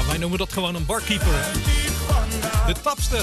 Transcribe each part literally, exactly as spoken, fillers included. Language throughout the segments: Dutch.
wij noemen dat gewoon een barkeeper, hè? De tapster.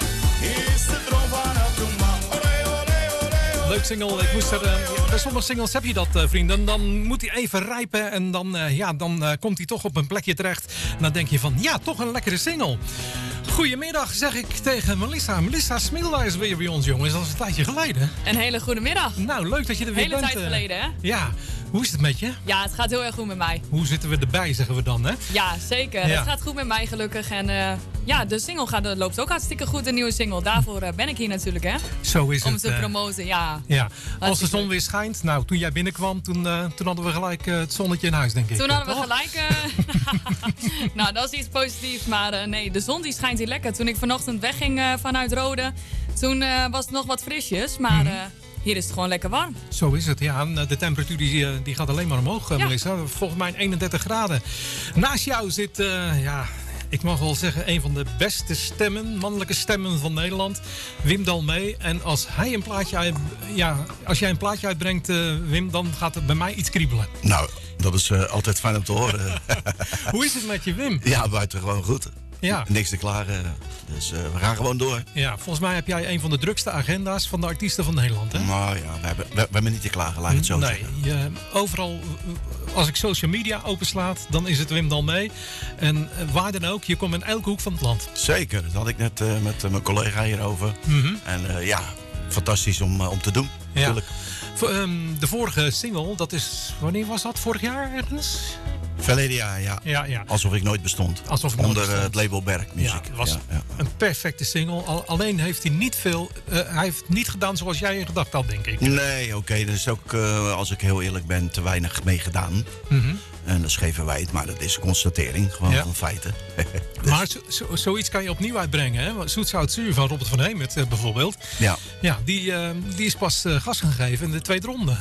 Leuk single. Ik moest er, uh, bij sommige singles heb je dat, uh, vrienden. Dan moet hij even rijpen en dan, uh, ja, dan uh, komt hij toch op een plekje terecht. En dan denk je van, ja, toch een lekkere single. Goedemiddag, zeg ik tegen Melissa. Melissa Smilda is weer bij ons, jongens. Dat is een tijdje geleden. Een hele goede middag. Nou, leuk dat je er weer hele bent. Hele tijd geleden, hè? Ja. Hoe is het met je? Ja, het gaat heel erg goed met mij. Hoe zitten we erbij, zeggen we dan, hè? Ja, zeker. Ja. Het gaat goed met mij, gelukkig. En uh, ja, de single gaat, loopt ook hartstikke goed, een nieuwe single. Daarvoor uh, ben ik hier natuurlijk, hè? Zo is Om het. Om te promoten, ja. Ja. Als de zon weer schijnt. Nou, toen jij binnenkwam, toen, uh, toen hadden we gelijk uh, het zonnetje in huis, denk ik. Toen hadden we gelijk... Uh, nou, dat is iets positiefs. Maar uh, nee, de zon die schijnt hier lekker. Toen ik vanochtend wegging uh, vanuit Rode, toen uh, was het nog wat frisjes. Maar... Mm-hmm. Uh, Hier is het gewoon lekker warm. Zo is het, ja. De temperatuur die, die gaat alleen maar omhoog, ja. Melissa. Volgens mij eenendertig graden. Naast jou zit, uh, ja, ik mag wel zeggen, een van de beste stemmen, mannelijke stemmen van Nederland. Wim Dalmee. En als hij een plaatje uit, ja, als jij een plaatje uitbrengt, uh, Wim, dan gaat het bij mij iets kriebelen. Nou, dat is uh, altijd fijn om te horen. Hoe is het met je, Wim? Ja, buitengewoon goed. Ja. Niks te klagen. Dus uh, we gaan gewoon door. Ja, volgens mij heb jij een van de drukste agenda's van de artiesten van Nederland, hè? Nou ja, we hebben, we, we hebben niet te klagen, laat ik het zo nee, zeggen. Je, overal, als ik social media openslaat, dan is het Wim Dalmee. En waar dan ook, je komt in elke hoek van het land. Zeker, dat had ik net uh, met uh, mijn collega hierover. Mm-hmm. En uh, ja, fantastisch om, uh, om te doen, ja. natuurlijk. V- um, de vorige single, dat is, wanneer was dat? Vorig jaar ergens? Verleden jaar, ja. Ja, ja. Alsof ik nooit bestond. Alsof ik Onder nooit bestond. Uh, het label Berkmuziek. Ja, het was ja, ja. een perfecte single. Al, alleen heeft hij niet veel... Uh, hij heeft niet gedaan zoals jij in gedacht had, denk ik. Nee, oké. Okay, er is ook, uh, als ik heel eerlijk ben, te weinig mee gedaan. Mm-hmm. En dat is geen verwijt, maar dat is constatering. Gewoon ja. van feiten. Dus. Maar zo, zo, zoiets kan je opnieuw uitbrengen, hè? Zoet, zout, zuur van Robert van Hemert uh, bijvoorbeeld. Ja. Ja, die, uh, die is pas uh, gas gegeven in de tweede ronde.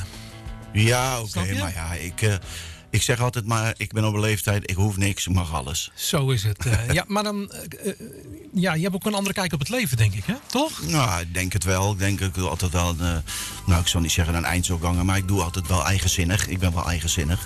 Ja, oké. Okay, maar ja, ik... Uh, Ik zeg altijd maar, ik ben op een leeftijd, ik hoef niks, ik mag alles. Zo is het. Uh, ja, maar dan, uh, uh, ja, je hebt ook een andere kijk op het leven, denk ik, hè? Toch? Nou, ik denk het wel. Ik denk dat ik altijd wel, uh, nou, ik zal niet zeggen een eindselganger, maar ik doe altijd wel eigenzinnig. Ik ben wel eigenzinnig.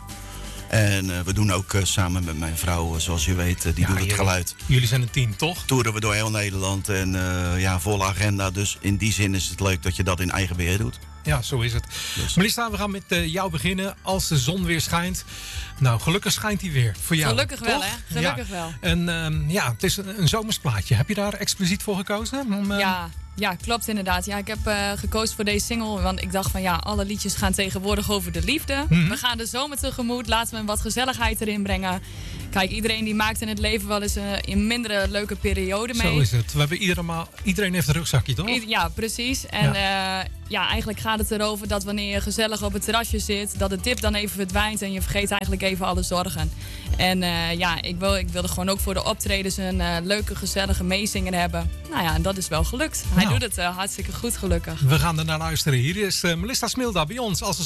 En uh, we doen ook uh, samen met mijn vrouw, uh, zoals je weet, uh, die ja, doet het geluid. Jullie zijn een team, toch? Toeren we door heel Nederland en uh, ja, volle agenda. Dus in die zin is het leuk dat je dat in eigen beheer doet. Ja, zo is het. Dus. Melissa, we gaan met uh, jou beginnen. Als de zon weer schijnt. Nou, gelukkig schijnt hij weer. Voor jou. Gelukkig toch? wel, hè? Gelukkig ja. wel. En um, ja, het is een, een zomersplaatje. Heb je daar expliciet voor gekozen? Om, uh... Ja. Ja, klopt inderdaad. Ja, ik heb uh, gekozen voor deze single. Want ik dacht van ja, alle liedjes gaan tegenwoordig over de liefde. Mm-hmm. We gaan de zomer tegemoet. Laten we wat gezelligheid erin brengen. Kijk, iedereen die maakt in het leven wel eens uh, een mindere leuke periode mee. Zo is het. We hebben iedereen, iedereen heeft een rugzakje, toch? I- ja, precies. En ja. Uh, ja, eigenlijk gaat het erover dat wanneer je gezellig op het terrasje zit, dat de dip dan even verdwijnt en je vergeet eigenlijk even alle zorgen. En uh, ja, ik, wil, ik wilde gewoon ook voor de optredens een uh, leuke, gezellige meezinger hebben. Nou ja, en dat is wel gelukt. Hij nou. doet het uh, hartstikke goed, gelukkig. We gaan er naar luisteren. Hier is uh, Melissa Smilda bij ons als de